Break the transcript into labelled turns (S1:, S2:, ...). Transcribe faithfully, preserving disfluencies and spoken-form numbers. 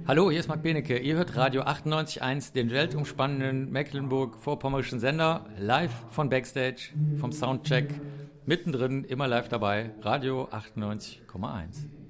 S1: Hallo, hier ist Marc Benecke. Ihr hört Radio achtundneunzig Komma eins, den weltumspannenden Mecklenburg-Vorpommerischen Sender, live von Backstage, vom Soundcheck, mittendrin, immer live dabei, Radio achtundneunzig Komma eins.